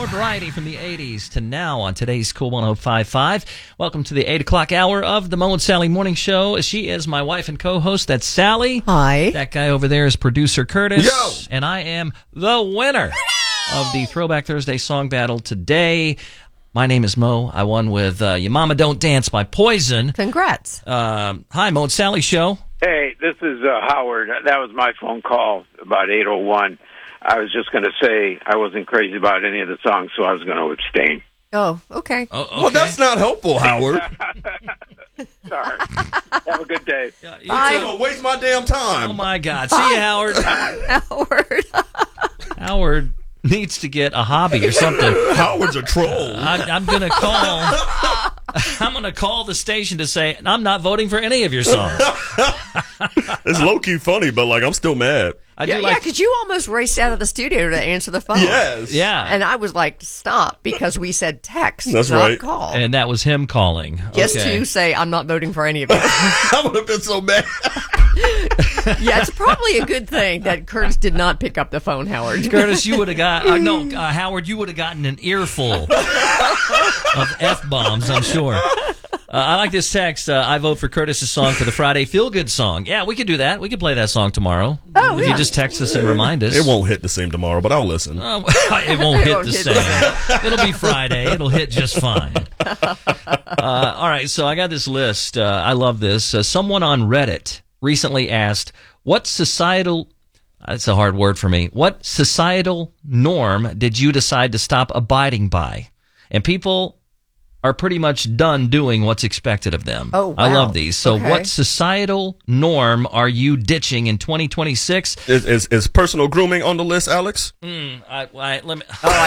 More variety from the 80s to now on today's Cool 105.5. Welcome to the 8 o'clock hour of the Mo and Sally Morning Show. She is my wife and co-host. That's Sally. Hi. That guy over there is producer Curtis. Yo! And I am the winner of the Throwback Thursday song battle today. My name is Mo. I won with Your Mama Don't Dance by Poison. Congrats. Hi, Mo and Sally Show. Hey, this is Howard. That was my phone call about 8:01. I was just going to say I wasn't crazy about any of the songs, so I was going to abstain. Oh, okay. Oh, okay. Well, that's not helpful, Howard. Sorry. Have a good day. Yeah, you Bye. too. Don't waste my damn time. Oh, my God. See you, Howard. Howard. Howard needs to get a hobby or something. Howard's a troll. I'm going to call. I'm going to call the station to say I'm not voting for any of your songs. It's low-key funny, but, I'm still mad. I Yeah, do like. because you almost raced out of the studio to answer the phone. Yes. Yeah, And I was like, stop, because we said text, That's not right. call. and that was him calling. Just Okay. to say, I'm not voting for any of it. I would have been so mad. Yeah, it's probably a good thing that Curtis did not pick up the phone, Howard. Curtis, you would have got Howard, you would have gotten an earful of F-bombs, I'm sure. I like this text. I vote for Curtis's song for the Friday Feel-Good song. Yeah, we could do that. We could play that song tomorrow. Oh, if yeah. you just text us and remind us. It won't hit the same tomorrow, but I'll listen. It won't hit won't the hit same. It'll be Friday. It'll hit just fine. All right, so I got this list. I love this. Someone on Reddit recently asked, what societal... That's a hard word for me. What societal norm did you decide to stop abiding by? And people are pretty much done doing what's expected of them. Oh, wow. I love these. So Okay. what societal norm are you ditching in 2026? Is personal grooming on the list, Alex? Let me,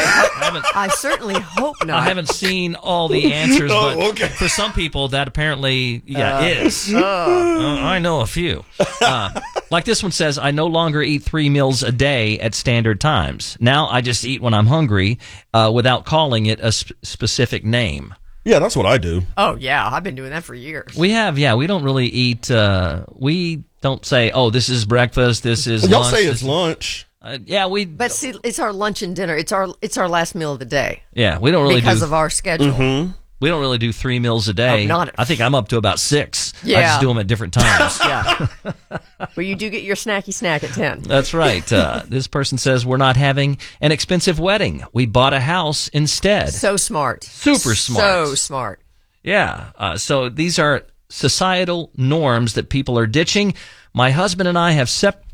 I certainly hope not. I haven't seen all the answers, Oh, but okay. for some people that apparently, is. I know a few. Like this one says, I no longer eat 3 meals a day at standard times. Now I just eat when I'm hungry without calling it a specific name. Yeah, that's what I do. Oh, yeah, I've been doing that for years. We have, we don't really eat, we don't say, oh, this is breakfast, this is Y'all lunch. say it's lunch. But see, it's our lunch and dinner. It's our last meal of the day we don't really because do, of our schedule. we don't really do 3 meals a day. Oh, not- I think I'm up to about 6. I Yeah. just do them at different times. Yeah. But you do get your snacky snack at 10. That's right. This person says we're not having an expensive wedding. We bought a house instead. So smart. Super smart. So smart. Yeah. So these are societal norms that people are ditching. My husband and I have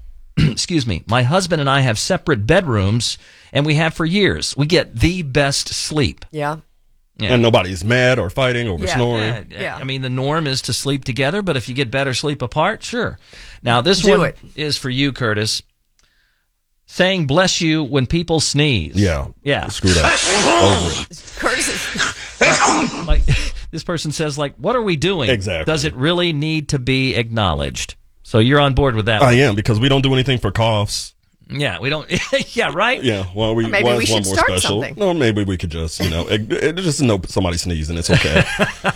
My husband and I have separate bedrooms, and we have for years. We get the best sleep. Yeah. Yeah. And nobody's mad or fighting over Yeah. snoring. Yeah. I mean, the norm is to sleep together, but if you get better sleep apart, sure. Now, this Do one it. is for you, Curtis. Saying bless you when people sneeze. Yeah. Yeah. Screw that. Over it. Curtis is, Like this person says, what are we doing? Exactly. Does it really need to be acknowledged? So you're on board with that I one. am, because we don't do anything for coughs. Yeah, we don't. Yeah, right? Yeah, well, Maybe why we is one should more start special? something. No, maybe we could just, just know somebody sneezing. It's okay.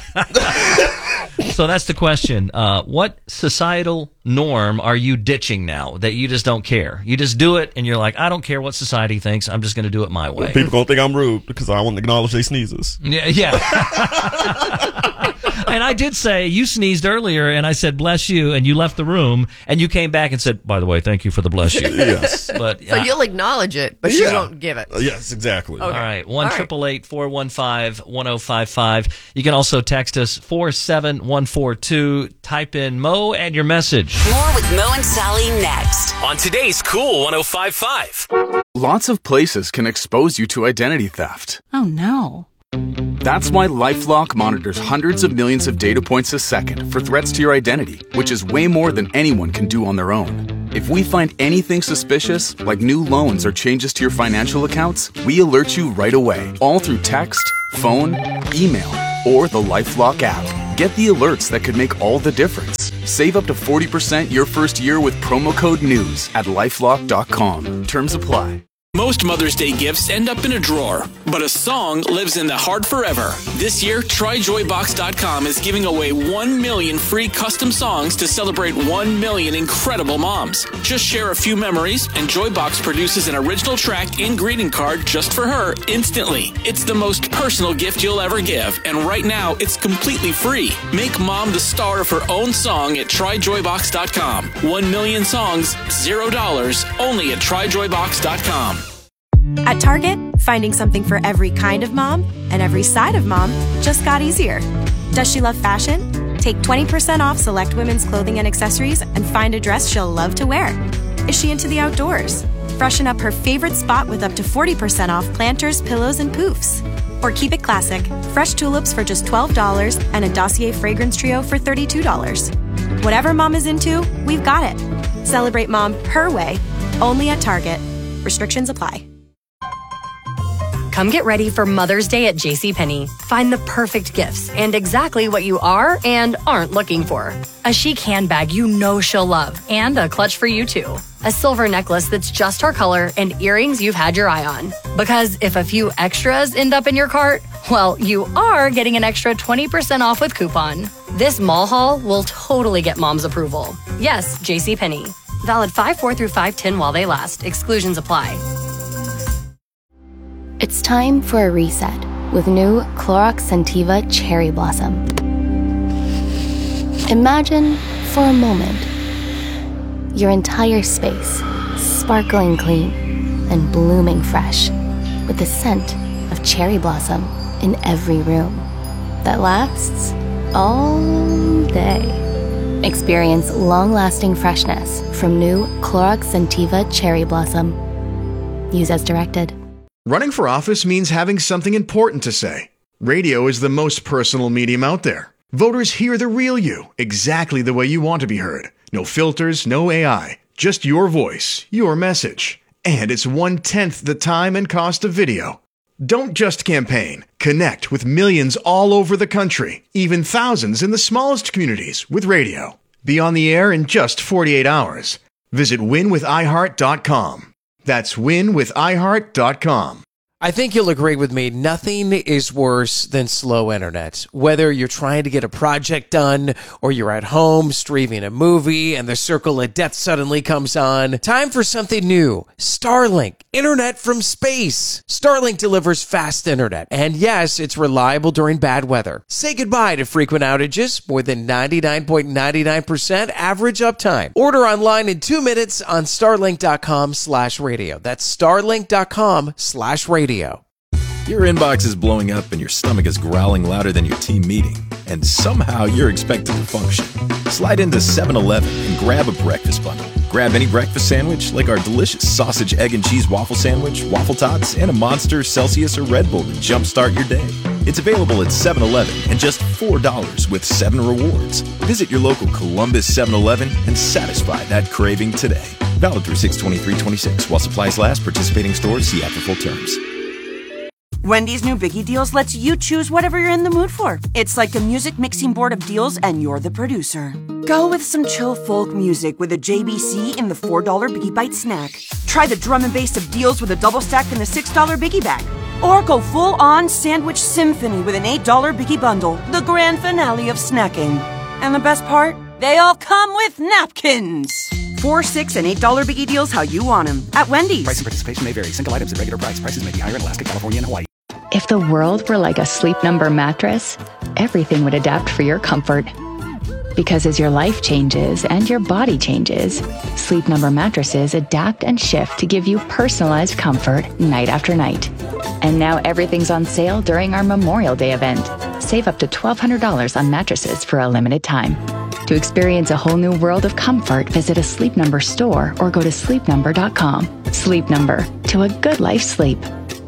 So that's the question. What societal norm are you ditching now that you just don't care? You just do it and you're like, I don't care what society thinks. I'm just going to do it my way. People gonna think I'm rude because I won't acknowledge they sneezes. Yeah. And I did say, you sneezed earlier, and I said, bless you, and you left the room, and you came back and said, by the way, thank you for the bless you. Yes. But so you'll acknowledge it, but you Yeah. won't give it. Yes, exactly. All right, All right. 1-888-415-1055. You can also text us 47142. Type in Mo and your message. More with Mo and Sally next. On today's Cool 105.5. Lots of places can expose you to identity theft. Oh no. That's why LifeLock monitors hundreds of millions of data points a second for threats to your identity, which is way more than anyone can do on their own. If we find anything suspicious, like new loans or changes to your financial accounts, we alert you right away, all through text, phone, email, or the LifeLock app. Get the alerts that could make all the difference. Save up to 40% your first year with promo code NEWS at LifeLock.com. Terms apply. Most Mother's Day gifts end up in a drawer, but a song lives in the heart forever. This year, TryJoyBox.com is giving away 1 million free custom songs to celebrate 1 million incredible moms. Just share a few memories, and Joybox produces an original track and greeting card just for her instantly. It's the most personal gift you'll ever give, and right now, it's completely free. Make mom the star of her own song at TryJoyBox.com. 1 million songs, $0, only at TryJoyBox.com. At Target, finding something for every kind of mom and every side of mom just got easier. Does she love fashion? Take 20% off select women's clothing and accessories and find a dress she'll love to wear. Is she into the outdoors? Freshen up her favorite spot with up to 40% off planters, pillows, and poofs. Or keep it classic, fresh tulips for just $12 and a Dossier fragrance trio for $32. Whatever mom is into, we've got it. Celebrate mom her way, only at Target. Restrictions apply. Come get ready for Mother's Day at JCPenney. Find the perfect gifts and exactly what you are and aren't looking for. A chic handbag you know she'll love and a clutch for you too. A silver necklace that's just her color and earrings you've had your eye on. Because if a few extras end up in your cart, well, you are getting an extra 20% off with coupon. This mall haul will totally get mom's approval. Yes, JCPenney. Valid 5/4 through 5/10 while they last. Exclusions apply. It's time for a reset with new Clorox Scentiva Cherry Blossom. Imagine, for a moment, your entire space sparkling clean and blooming fresh with the scent of cherry blossom in every room that lasts all day. Experience long-lasting freshness from new Clorox Scentiva Cherry Blossom. Use as directed. Running for office means having something important to say. Radio is the most personal medium out there. Voters hear the real you, exactly the way you want to be heard. No filters, no AI, just your voice, your message. And it's 1/10 the time and cost of video. Don't just campaign. Connect with millions all over the country, even thousands in the smallest communities with radio. Be on the air in just 48 hours. Visit winwithiheart.com. That's winwithiheart.com. I think you'll agree with me, nothing is worse than slow internet. Whether you're trying to get a project done or you're at home streaming a movie and the circle of death suddenly comes on, time for something new. Starlink, internet from space. Starlink delivers fast internet, and yes, it's reliable during bad weather. Say goodbye to frequent outages, more than 99.99% average uptime. Order online in 2 minutes on starlink.com/radio. That's starlink.com/radio. Your inbox is blowing up and your stomach is growling louder than your team meeting, and somehow you're expected to function. Slide into 7-Eleven and grab a breakfast bundle. Grab any breakfast sandwich like our delicious sausage, egg, and cheese waffle sandwich, waffle tots, and a Monster, Celsius, or Red Bull to jumpstart your day. It's available at 7-Eleven and just $4 with 7 rewards. Visit your local Columbus 7-Eleven and satisfy that craving today. Valid through 6/23/26 while supplies last. Participating stores see app for full terms. Wendy's new Biggie Deals lets you choose whatever you're in the mood for. It's like a music mixing board of deals and you're the producer. Go with some chill folk music with a JBC in the $4 Biggie Bite snack. Try the drum and bass of deals with a double stack in the $6 Biggie Bag. Or go full-on sandwich symphony with an $8 Biggie Bundle, the grand finale of snacking. And the best part? They all come with napkins. 4, 6, and $8 Biggie Deals how you want them at Wendy's. Price and participation may vary. Single items at regular price. Prices may be higher in Alaska, California, and Hawaii. If the world were like a Sleep Number mattress, everything would adapt for your comfort. Because as your life changes and your body changes, Sleep Number mattresses adapt and shift to give you personalized comfort night after night. And now everything's on sale during our Memorial Day event. Save up to $1,200 on mattresses for a limited time. To experience a whole new world of comfort, visit a Sleep Number store or go to sleepnumber.com. Sleep Number, to a good life sleep.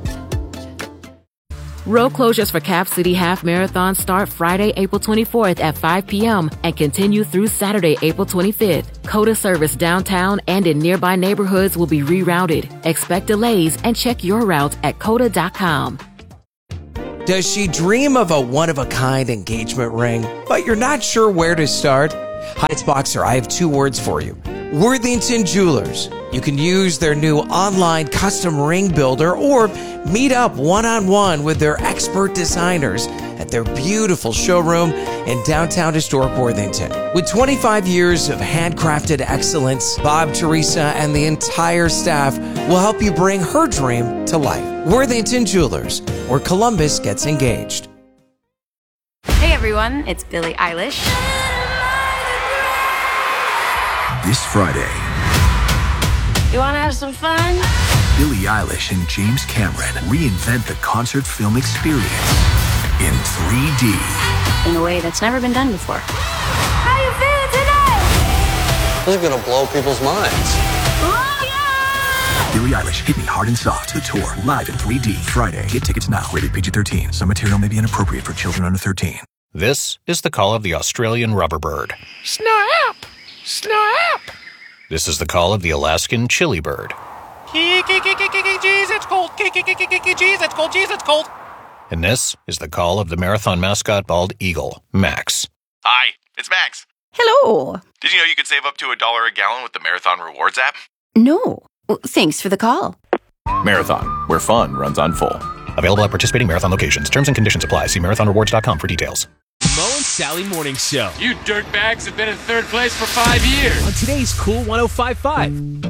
Road closures for Cap City Half Marathon start Friday, April 24th at 5 p.m. and continue through Saturday, April 25th. COTA service downtown and in nearby neighborhoods will be rerouted. Expect delays and check your routes at COTA.com. Does she dream of a one-of-a-kind engagement ring, but you're not sure where to start? Hi, it's Boxer. I have 2 words for you. Worthington Jewelers. You can use their new online custom ring builder or meet up one-on-one with their expert designers at their beautiful showroom in downtown historic Worthington. With 25 years of handcrafted excellence, Bob, Teresa, and the entire staff will help you bring her dream to life. Worthington Jewelers, where Columbus gets engaged. Hey everyone, it's Billie Eilish. This Friday, You wanna have some fun? Billie Eilish and James Cameron reinvent the concert film experience in 3D. In a way that's never been done before. How you feeling tonight? This is gonna blow people's minds. Billie Eilish, Hit Me Hard and Soft, the tour, live in 3D, Friday. Get tickets now, rated PG-13. Some material may be inappropriate for children under 13. This is the call of the Australian rubberbird. Snap! Snap! This is the call of the Alaskan chili bird. Jeez, it's cold. Jeez, it's cold. Jeez, it's cold. And this is the call of the marathon mascot bald eagle, Max. Hi, it's Max. Hello. Did you know you could save up to $1 a gallon with the Marathon Rewards app? No. Well, thanks for the call. Marathon, where fun runs on full. Available at participating marathon locations. Terms and conditions apply. See marathonrewards.com for details. Mo and Sally Morning Show. You dirtbags have been in third place for 5 years. On today's Cool 105.5.